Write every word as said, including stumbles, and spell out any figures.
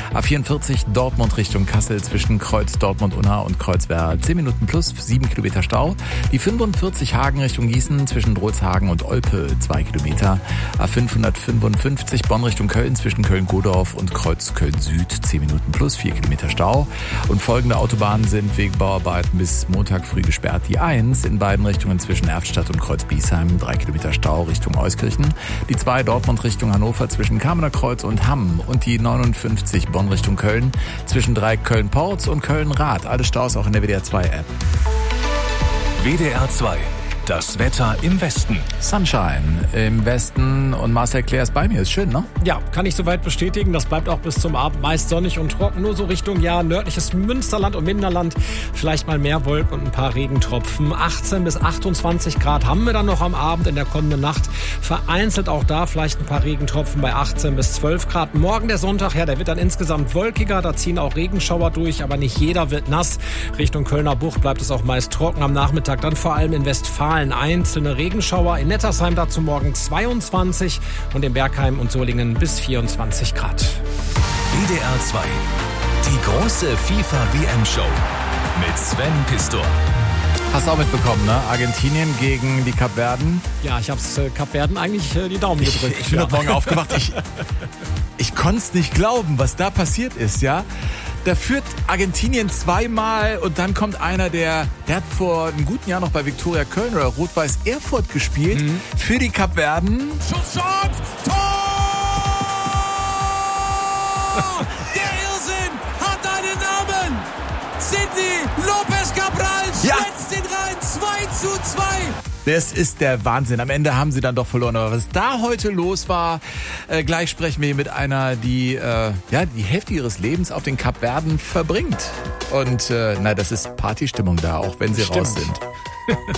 A vierundvierzig Dortmund Richtung Kassel zwischen Kreuz Dortmund-Unna und Kreuzwerder zehn Minuten plus, sieben Kilometer Stau. Die fünfundvierzig Hagen Richtung Gießen zwischen Drolshagen und Olpe zwei Kilometer. A fünfhundertfünfundfünfzig Bonn Richtung Köln zwischen Köln-Godorf und Kreuz Köln-Süd zehn Minuten plus, vier Kilometer Stau. Und folgende Autobahnen sind wegen Bauarbeiten bis Montag früh gesperrt. Die eins in beiden Richtungen zwischen Erftstadt und Kreuz-Biesheim, drei Kilometer Stau Richtung Euskirchen. Die zwei Dortmund Richtung Hannover zwischen Kamener Kreuz und Hamm. Und die neunundfünfzig Bonn Richtung Köln zwischen drei Köln-Porz und Köln-Rath. Alle Staus auch in der W D R zwei App. W D R zwei. Das Wetter im Westen. Sunshine im Westen und Marcel Claire ist bei mir. Ist schön, ne? Ja, kann ich soweit bestätigen. Das bleibt auch bis zum Abend meist sonnig und trocken. Nur so Richtung, ja, nördliches Münsterland und Minderland. Vielleicht mal mehr Wolken und ein paar Regentropfen. achtzehn bis achtundzwanzig Grad haben wir dann noch am Abend in der kommenden Nacht. Vereinzelt auch da vielleicht ein paar Regentropfen bei achtzehn bis zwölf Grad. Morgen der Sonntag, ja, der wird dann insgesamt wolkiger. Da ziehen auch Regenschauer durch, aber nicht jeder wird nass. Richtung Kölner Bucht bleibt es auch meist trocken am Nachmittag. Dann vor allem in Westfalen einzelne Regenschauer. In Nettersheim dazu morgen zweiundzwanzig und in Bergheim und Solingen bis vierundzwanzig Grad. W D R zwei. Die große FIFA-W M-Show mit Sven Pistor. Hast du auch mitbekommen, ne? Argentinien gegen die Kapverden. Ja, ich hab's äh, Kapverden eigentlich äh, die Daumen gedrückt. Ich, ich bin ja. heute Morgen aufgewacht. Ich, ich konnte es nicht glauben, was da passiert ist, ja. Da führt Argentinien zweimal und dann kommt einer, der, der hat vor einem guten Jahr noch bei Viktoria Köln oder Rot-Weiß Erfurt gespielt, mhm. für die Kapverden. Schusschance, Tor! Der Irrsinn hat einen Namen! Sidney Lopez Cabral schlägt den rein, zwei zu zwei! Das ist der Wahnsinn. Am Ende haben sie dann doch verloren. Aber was da heute los war, äh, gleich sprechen wir mit einer, die äh, ja die Hälfte ihres Lebens auf den Kapverden verbringt. Und äh, na, das ist Partystimmung da, auch wenn sie Stimmt. raus sind.